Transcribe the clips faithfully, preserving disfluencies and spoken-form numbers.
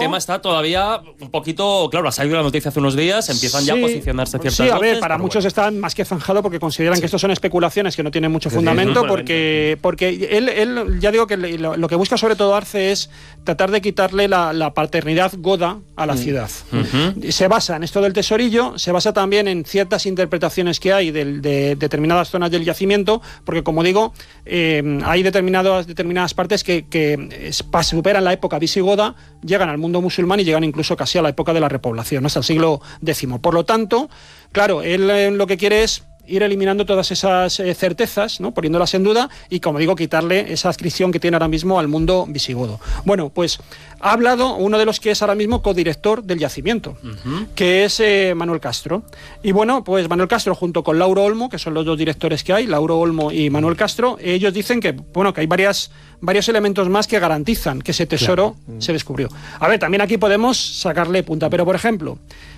tema está todavía un poquito... Claro, ha salido la noticia hace unos días, empiezan sí, ya a posicionarse ciertas Sí, a ver, voces, para muchos bueno. están más que zanjado porque consideran Sí. que esto son especulaciones que no tienen mucho Sí, fundamento, sí, porque, porque él, él, ya digo que lo, lo que busca sobre todo Arce es tratar de quitarle la, la paternidad goda a la ciudad. Uh-huh. Se basa en esto del tesorillo, se basa también en ciertas interpretaciones que hay de, de determinadas zonas del yacimiento, porque como digo, eh, hay determinadas, determinadas partes que, que es, superan la época visigoda, llegan al mundo musulmán y llegan incluso casi a la época de la repoblación, ¿no? Hasta el siglo décimo. Por lo tanto, claro, él eh, lo que quiere es ir eliminando todas esas eh, certezas, ¿no? Poniéndolas en duda y, como digo, quitarle esa adscripción que tiene ahora mismo al mundo visigodo. Bueno, pues ha hablado uno de los que es ahora mismo codirector del yacimiento, uh-huh. que es eh, Manuel Castro. Y bueno, pues Manuel Castro junto con Lauro Olmo, que son los dos directores que hay, Lauro Olmo y Manuel Castro, ellos dicen que, bueno, que hay varias, varios elementos más que garantizan que ese tesoro claro. se descubrió. A ver, también aquí podemos sacarle punta, pero por ejemplo,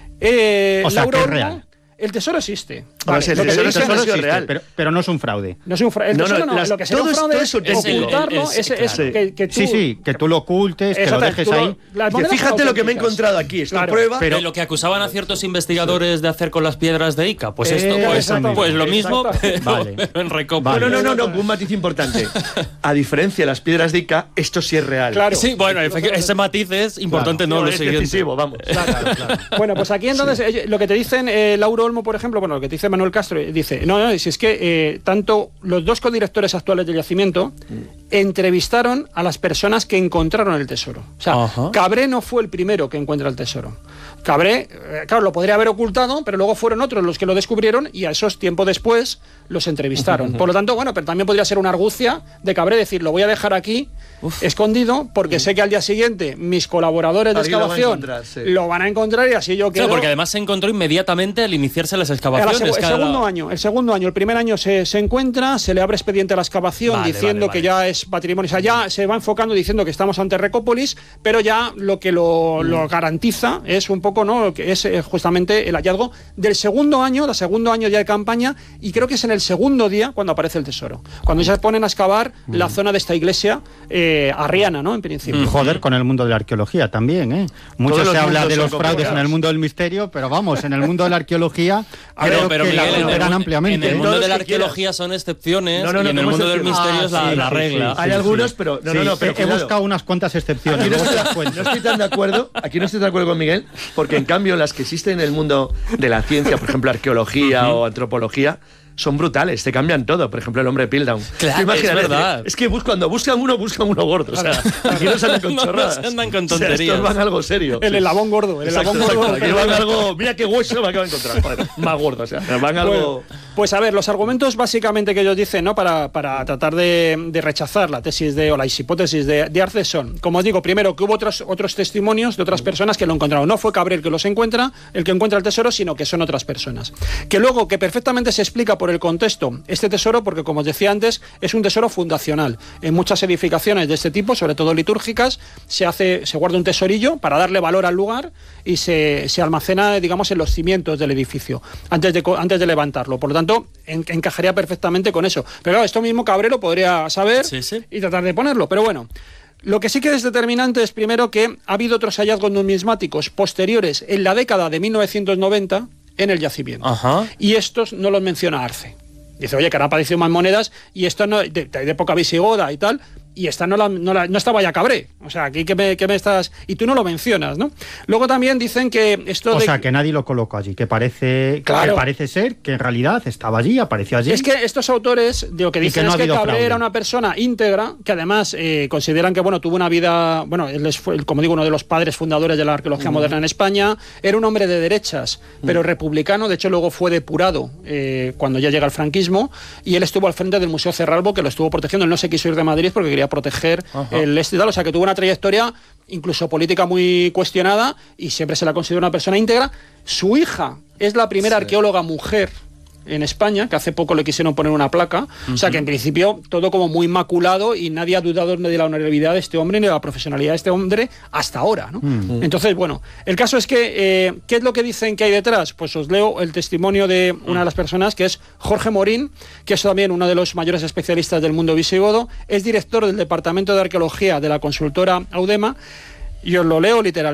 eh, o sea, Lauro que es Olmo, real. El tesoro existe. Vale, sí, el tesoro, tesoro tesoro existe, real. Pero, pero no es un fraude. No es un fraude. El tesoro no, no, no las, lo que sería un fraude es, es ocultarlo, el, el, es, es claro. que, que tú... Sí, sí, que tú lo ocultes, que lo dejes ahí. Que fíjate lo que me he encontrado aquí, esto claro. prueba... Pero lo que acusaban a ciertos investigadores sí. de hacer con las piedras de Ica, pues esto, eh, pues, pues lo mismo, pero, vale. pero en recopo. Vale. No, no, no, no, un matiz importante. A diferencia de las piedras de Ica, esto sí es real. Claro. Sí, bueno, ese matiz es importante, claro. no, no lo es siguiente. decisivo, vamos. Claro, claro, claro. Bueno, pues aquí entonces, sí. lo que te dicen eh, Lauro Olmo, por ejemplo, bueno, lo que te dice Manuel Castro, dice, no, no, si es que eh, tanto los dos codirectores actuales del yacimiento mm. entrevistaron a las personas que encontraron el tesoro. O sea, Ajá. Cabré no fue el primero que encuentra el tesoro. Cabré, eh, claro, lo podría haber ocultado, pero luego fueron otros los que lo descubrieron y a esos tiempo después los entrevistaron. Uh-huh. Por lo tanto, bueno, pero también podría ser una argucia de Cabré decir, lo voy a dejar aquí Uf. escondido porque uh-huh. sé que al día siguiente mis colaboradores de Alguien excavación lo, sí. lo van a encontrar y así yo quedo... Claro, porque además se encontró inmediatamente al iniciarse las excavaciones. El, seg- el segundo la... año, el segundo año, el primer año se, se encuentra, se le abre expediente a la excavación vale, diciendo vale, vale. que ya es patrimonio, o sea, ya se va enfocando diciendo que estamos ante Recópolis, pero ya lo que lo, mm. lo garantiza es un poco, ¿no? Que es justamente el hallazgo del segundo año, del segundo año ya de campaña, y creo que es en el segundo día cuando aparece el tesoro. Cuando ya se ponen a excavar mm. la zona de esta iglesia eh, arriana, ¿no? En principio. Mm. Joder, con el mundo de la arqueología también, ¿eh? Mucho Todos se habla de los fraudes en el mundo del misterio, pero vamos, en el mundo de la arqueología pero, pero que Miguel, la superan ampliamente. En el mundo de la arqueología son excepciones no, no, no, y en el mundo del misterio ah, es la, sí, la sí, regla. Sí, Hay sí, algunos, sí. pero no, sí, no, no, pero he, he buscado unas cuantas excepciones. Aquí no, estoy, no estoy tan de acuerdo, aquí no estoy tan de acuerdo con Miguel, porque en cambio las que existen en el mundo de la ciencia, por ejemplo, arqueología uh-huh. o antropología, son brutales, te cambian todo. Por ejemplo, el hombre Piltdown. Claro, es verdad. Es que bus, cuando buscan uno, buscan uno gordo. O sea, aquí no se andan con chorradas. No se andan con tonterías. O sea, estos van algo serio. El eslabón gordo. El exacto, eslabón gordo. Aquí van algo... Mira qué hueso me acabo de encontrar. Joder, más gordo, o sea, van algo... Bueno, pues a ver, los argumentos básicamente que ellos dicen, ¿no? Para, para tratar de, de rechazar la tesis de, o las hipótesis de, de Arce son, como os digo, primero que hubo otros, otros testimonios de otras personas que lo encontraron. No fue Cabré el que los encuentra, el que encuentra el tesoro, sino que son otras personas. Que luego, que perfectamente se explica por el contexto este tesoro, porque como os decía antes, es un tesoro fundacional. En muchas edificaciones de este tipo, sobre todo litúrgicas, se hace, se guarda un tesorillo para darle valor al lugar y se, se almacena, digamos, en los cimientos del edificio, antes de, antes de levantarlo. Por lo tanto, en, encajaría perfectamente con eso. Pero claro, esto mismo Cabré lo podría saber sí, sí. y tratar de ponerlo, pero bueno. Lo que sí que es determinante es, primero, que ha habido otros hallazgos numismáticos posteriores en la década de mil novecientos noventa en el yacimiento. Ajá. Y estos no los menciona Arce. Dice, oye, que han aparecido más monedas y esto no, de, de época visigoda y tal, y esta no, la, no, la, no estaba ya Cabré. O sea, aquí que me, que me estás... Y tú no lo mencionas, ¿no? Luego también dicen que esto O de... sea, que nadie lo colocó allí, que parece, claro. que parece ser que en realidad estaba allí, apareció allí. Es que estos autores de lo que dicen que no es que Cabré fraude. Era una persona íntegra, que además eh, consideran que, bueno, tuvo una vida... Bueno, él es, fue, como digo, uno de los padres fundadores de la arqueología mm. moderna en España. Era un hombre de derechas, mm. pero republicano. De hecho, luego fue depurado eh, cuando ya llega el franquismo, y él estuvo al frente del Museo Cerralbo, que lo estuvo protegiendo. Él no se quiso ir de Madrid porque quería proteger Ajá. el este y tal. O sea, que tuvo una trayectoria incluso política muy cuestionada y siempre se la considera una persona íntegra. Su hija es la primera sí. arqueóloga mujer en España, que hace poco le quisieron poner una placa, uh-huh. o sea que en principio todo como muy inmaculado y nadie ha dudado de la honorabilidad de este hombre ni de la profesionalidad de este hombre hasta ahora, ¿no? Uh-huh. Entonces, bueno, el caso es que, eh, ¿qué es lo que dicen que hay detrás? Pues os leo el testimonio de una de las personas, que es Jorge Morín, que es también uno de los mayores especialistas del mundo visigodo, es director del Departamento de Arqueología de la consultora Audema, y os lo leo literalmente.